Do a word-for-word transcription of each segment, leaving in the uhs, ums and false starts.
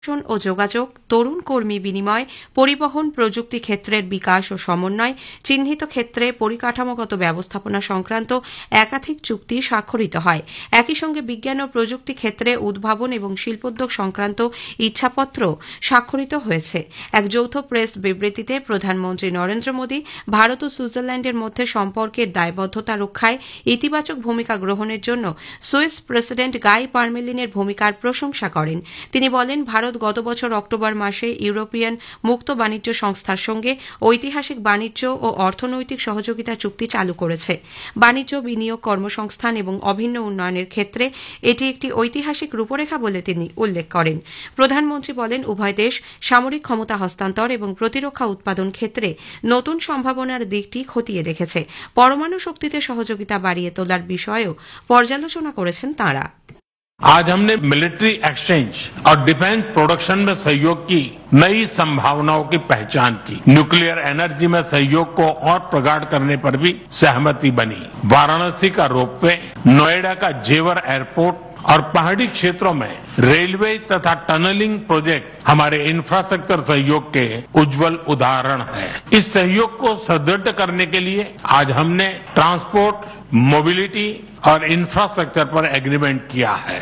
ও যোগাযোগ, তরুণ কর্মী বিনিময়, পরিবহন, প্রযুক্তি ক্ষেত্রের বিকাশ ও সমন্বয়, চিহ্নিত ক্ষেত্রে পরিকাঠামোগত ব্যবস্থাপনা সংক্রান্ত একাধিক চুক্তি স্বাক্ষরিত হয়। একই সঙ্গে বিজ্ঞান ও প্রযুক্তি ক্ষেত্রে উদ্ভাবন এবং শিল্পোদ্যোগ সংক্রান্ত ইচ্ছাপত্র স্বাক্ষরিত হয়েছে। এক যৌথ প্রেস বিবৃতিতে প্রধানমন্ত্রী নরেন্দ্র মোদী ভারত ও সুইজারল্যান্ডের মধ্যে সম্পর্কের দায়বদ্ধতা রক্ষায় ইতিবাচক ভূমিকা গ্রহণের জন্য সুইস প্রেসিডেন্ট গাই পারমেলিনের ভূমিকার প্রশংসা করেন। তিনি বলেন, ভারত গত বছর অক্টোবর মাসে ইউরোপিয়ান মুক্ত বাণিজ্য সংস্থার সঙ্গে ঐতিহাসিক বাণিজ্য ও অর্থনৈতিক সহযোগিতা চুক্তি চালু করেছে। বাণিজ্য, বিনিয়োগ, কর্মসংস্থান এবং অভিন্ন উন্নয়নের ক্ষেত্রে এটি একটি ঐতিহাসিক রূপরেখা বলে তিনি উল্লেখ করেন। প্রধানমন্ত্রী বলেন, উভয় দেশ সামরিক ক্ষমতা হস্তান্তর এবং প্রতিরক্ষা উৎপাদন ক্ষেত্রে নতুন সম্ভাবনার দিকটি খতিয়ে দেখেছে। পরমাণু শক্তিতে সহযোগিতা বাড়িয়ে তোলার বিষয়েও পর্যালোচনা করেছেন তাঁরা। आज हमने मिलिट्री एक्सचेंज और डिफेंस प्रोडक्शन में सहयोग की नई संभावनाओं की पहचान की। न्यूक्लियर एनर्जी में सहयोग को और प्रगाढ़ करने पर भी सहमति बनी। वाराणसी का रोपवे, नोएडा का जेवर एयरपोर्ट और पहाड़ी क्षेत्रों में रेलवे तथा टनलिंग प्रोजेक्ट हमारे इंफ्रास्ट्रक्चर सहयोग के उज्जवल उदाहरण हैं। इस सहयोग को सुदृढ़ करने के लिए आज हमने ट्रांसपोर्ट, मोबिलिटी और इंफ्रास्ट्रक्चर पर एग्रीमेंट किया है।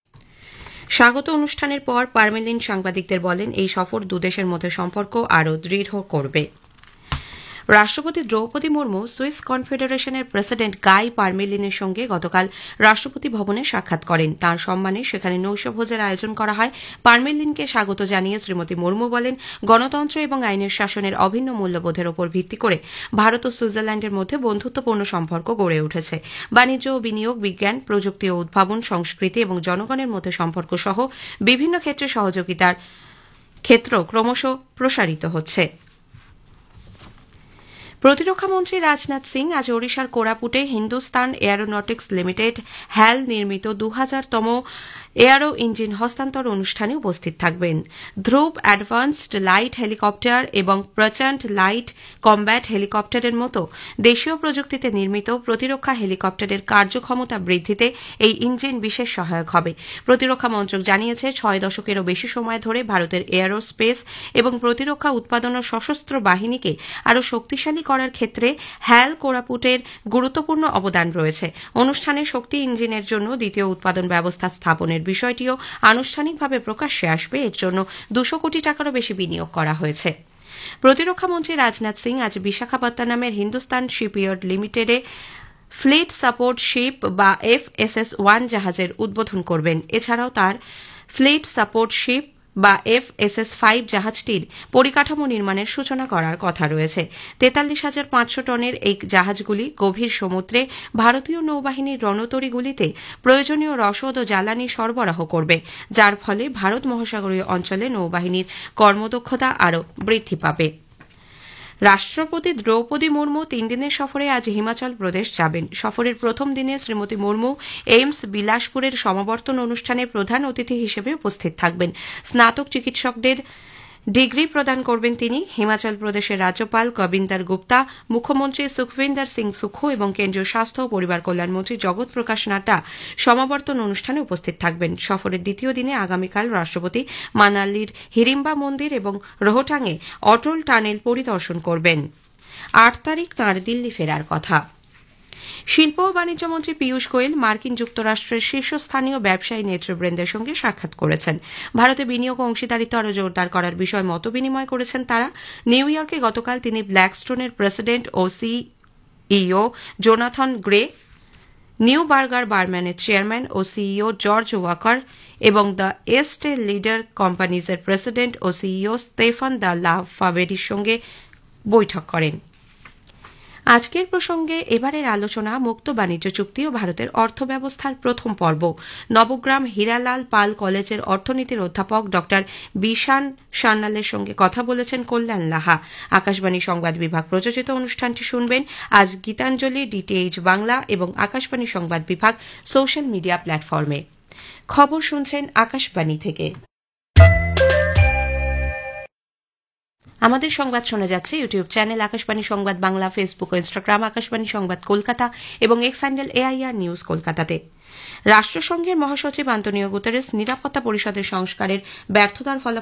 স্বাগত অনুষ্ঠানের পর পারমেলিন সাংবাদিকদের বলেন, এই সফর দুদেশের মধ্যে সম্পর্ক আরও দৃঢ় করবে। রাষ্ট্রপতি দ্রৌপদী মুর্মু সুইস কনফেডারেশনের প্রেসিডেন্ট গাই পারমেলিনের সঙ্গে গতকাল রাষ্ট্রপতি ভবনে সাক্ষাৎ করেন। তাঁর সম্মানে সেখানে নৈশভোজের আয়োজন করা হয়। পারমেলিনকে স্বাগত জানিয়ে শ্রীমতী মুর্মু বলেন, গণতন্ত্র এবং আইনের শাসনের অভিন্ন মূল্যবোধের ওপর ভিত্তি করে ভারত ও সুইজারল্যান্ডের মধ্যে বন্ধুত্বপূর্ণ সম্পর্ক গড়ে উঠেছে। বাণিজ্য ও বিনিয়োগ, বিজ্ঞান, প্রযুক্তি ও উদ্ভাবন, সংস্কৃতি এবং জনগণের মধ্যে সম্পর্ক সহ বিভিন্ন ক্ষেত্রে সহযোগিতার ক্ষেত্র ক্রমশ প্রসারিত হচ্ছে। প্রতিরক্ষামন্ত্রী রাজনাথ সিং আজ ওড়িশার কোরাপুটে হিন্দুস্তান এয়ারোনটিক্স লিমিটেড হ্যাল নির্মিত দু হাজারতম এয়ারো ইঞ্জিন হস্তান্তর অনুষ্ঠানে উপস্থিত থাকবেন। ধ্রুব অ্যাডভান্সড লাইট হেলিকপ্টার এবং প্রচণ্ড লাইট কমব্যাট হেলিকপ্টারের মতো দেশীয় প্রযুক্তিতে নির্মিত প্রতিরক্ষা হেলিকপ্টারের কার্যক্ষমতা বৃদ্ধিতে এই ইঞ্জিন বিশেষ সহায়ক হবে। প্রতিরক্ষা মন্ত্রক জানিয়েছে, ছয় দশকেরও বেশি সময় ধরে ভারতের এয়ারোস্পেস এবং প্রতিরক্ষা উৎপাদন ও সশস্ত্র বাহিনীকে আরও শক্তিশালী করার ক্ষেত্রে হ্যাল কোরাপুটের গুরুত্বপূর্ণ অবদান রয়েছে। অনুষ্ঠানে শক্তি ইঞ্জিনের জন্য দ্বিতীয় উৎপাদন ব্যবস্থা স্থাপনের বিষয়টিও আনুষ্ঠানিকভাবে প্রকাশ্যে আসবে। এর জন্য দুশো কোটি টাকারও বেশি বিনিয়োগ করা হয়েছে। প্রতিরক্ষামন্ত্রী রাজনাথ সিং আজ বিশাখাপত্তনমের হিন্দুস্তান শিপইয়ার্ড লিমিটেডে ফ্লিট সাপোর্ট শিপ বা এফ এস এস ওয়ান জাহাজের উদ্বোধন করবেন। এছাড়াও তার ফ্লিট সাপোর্ট শিপ বা এফ এস এস ফাইভ জাহাজটির পরিকাঠামো নির্মাণের সূচনা করার কথা রয়েছে। তেতাল্লিশ হাজার পাঁচশো টনের এই জাহাজগুলি গভীর সমুদ্রে ভারতীয় নৌবাহিনীর রণতরীগুলিতে প্রয়োজনীয় রসদ ও জ্বালানি সরবরাহ করবে, যার ফলে ভারত মহাসাগরীয় অঞ্চলে নৌবাহিনীর কর্মদক্ষতা আরও বৃদ্ধি পাবে। রাষ্ট্রপতি দ্রৌপদী মুর্মু তিন দিনের সফরে আজ হিমাচল প্রদেশ যাবেন। সফরের প্রথম দিনে শ্রীমতী মুর্মু এইমস বিলাসপুরের সমাবর্তন অনুষ্ঠানে প্রধান অতিথি হিসেবে উপস্থিত থাকবেন। স্নাতক চিকিৎসকদের ডিগ্রি প্রদান করবেন তিনি। হিমাচল প্রদেশের রাজ্যপাল কবিন্দর গুপ্তা, মুখ্যমন্ত্রী সুখবিন্দর সিং সুখু এবং কেন্দ্রীয় স্বাস্থ্য ও পরিবার কল্যাণমন্ত্রী জগৎ প্রকাশ নাড্ডা সমাবর্তন অনুষ্ঠানে উপস্থিত থাকবেন। সফরের দ্বিতীয় দিনে আগামীকাল রাষ্ট্রপতি মানালির হিড়িম্বা মন্দির এবং রোহটাংয়ে অটল টানেল পরিদর্শন করবেন। আট তারিখ তাঁর দিল্লি ফেরার কথা। শিল্প ও বাণিজ্য মন্ত্রী পীয়ূষ গোয়েল মার্কিন যুক্তরাষ্ট্রের শীর্ষস্থানীয় ব্যবসায়ী নেতৃবৃন্দের সঙ্গে সাক্ষাৎ করেছেন। ভারতে বিনিয়োগ ও অংশীদারিত্ব আরও জোরদার করার বিষয়ে মতবিনিময় করেছেন তারা। নিউ ইয়র্কে গতকাল তিনি ব্ল্যাকস্টোনের প্রেসিডেন্ট ও CEO Jonathan grey, new burger বারম্যানের chairman ও সিইও জর্জ ওয়াকার এবং the এস্টে leader কোম্পানিজের president O CEO Stefan the লা ফাবেরির সঙ্গে বৈঠক করেন। আজকের প্রসঙ্গে এবারের আলোচনা মুক্ত বাণিজ্য চুক্তি ও ভারতের অর্থব্যবস্থার প্রথম পর্ব। নবগ্রাম হীরালাল পাল কলেজের অর্থনীতির অধ্যাপক ড বিশান সান্যালের সঙ্গে কথা বলেছেন কল্যাণ লাহা। আকাশবাণী সংবাদ বিভাগ প্রযোজিত অনুষ্ঠানটি শুনবেন আজ গীতাঞ্জলি, ডিটিএইচ বাংলা এবং আকাশবাণী সংবাদ বিভাগ সোশ্যাল মিডিয়া প্ল্যাটফর্মে। খবর শুনছেন আকাশবাণী থেকে। আমাদের সংবাদ শোনা যাচ্ছে ইউটিউব চ্যানেল আকাশবাণী সংবাদ বাংলা, ফেসবুক ও ইনস্টাগ্রাম আকাশবাণী সংবাদ কলকাতা এবং এক্স হ্যান্ডেল এআইআর নিউজ কলকাতাতে। রাষ্ট্রসংঘের মহাসচিব আন্তোনিও গুতেরেস নিরাপত্তা পরিষদের সংস্কারের ব্যর্থতার ফলাফল